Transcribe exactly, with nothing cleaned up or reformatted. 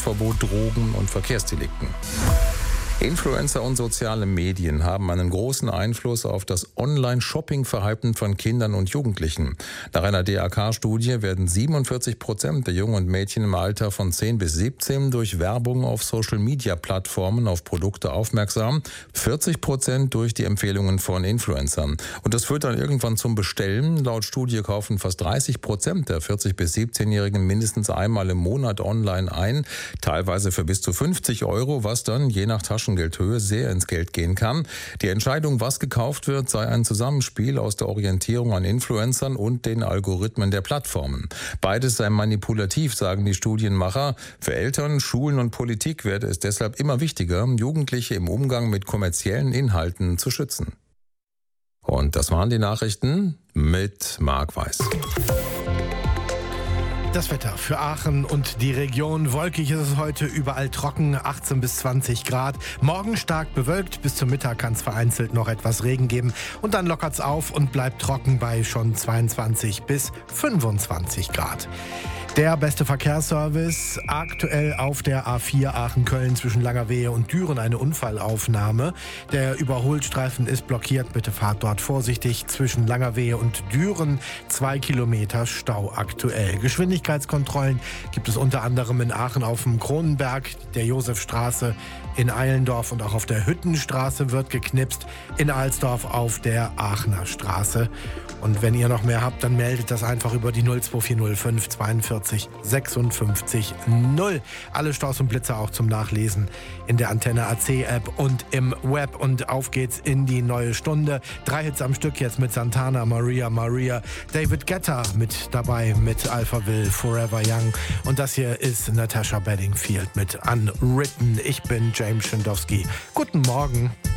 Hauptverbot, Drogen und Verkehrsdelikten. Influencer und soziale Medien haben einen großen Einfluss auf das Online-Shopping-Verhalten von Kindern und Jugendlichen. Nach einer D A K-Studie werden siebenundvierzig Prozent der Jungen und Mädchen im Alter von zehn bis siebzehn durch Werbung auf Social-Media-Plattformen auf Produkte aufmerksam, vierzig Prozent durch die Empfehlungen von Influencern. Und das führt dann irgendwann zum Bestellen. Laut Studie kaufen fast dreißig Prozent der vierzig- bis siebzehnjährigen mindestens einmal im Monat online ein, teilweise für bis zu fünfzig Euro, was dann je nach Taschen Geldhöhe sehr ins Geld gehen kann. Die Entscheidung, was gekauft wird, sei ein Zusammenspiel aus der Orientierung an Influencern und den Algorithmen der Plattformen. Beides sei manipulativ, sagen die Studienmacher. Für Eltern, Schulen und Politik werde es deshalb immer wichtiger, Jugendliche im Umgang mit kommerziellen Inhalten zu schützen. Und das waren die Nachrichten mit Marc Weiß. Das Wetter für Aachen und die Region. Wolkig ist es heute, überall trocken, achtzehn bis zwanzig Grad. Morgen stark bewölkt, bis zum Mittag kann es vereinzelt noch etwas Regen geben. Und dann lockert es auf und bleibt trocken bei schon zweiundzwanzig bis fünfundzwanzig Grad. Der beste Verkehrsservice, aktuell auf der A vier Aachen-Köln zwischen Langerwehe und Düren eine Unfallaufnahme. Der Überholstreifen ist blockiert, bitte fahrt dort vorsichtig. Zwischen Langerwehe und Düren zwei Kilometer Stau aktuell. Geschwindigkeitskontrollen gibt es unter anderem in Aachen auf dem Kronenberg, der Josefstraße, in Eilendorf und auch auf der Hüttenstraße wird geknipst, in Alsdorf auf der Aachener Straße. Und wenn ihr noch mehr habt, dann meldet das einfach über die null zwei vier null fünf zweiundvierzig sechsundfünfzig null. Alle Staus und Blitzer auch zum Nachlesen in der Antenne A C App und im Web. Und auf geht's in die neue Stunde. Drei Hits am Stück jetzt mit Santana, Maria, Maria. David Guetta mit dabei mit Alphaville, Forever Young. Und das hier ist Natasha Bedingfield mit Unwritten. Ich bin James Schindowski. Guten Morgen.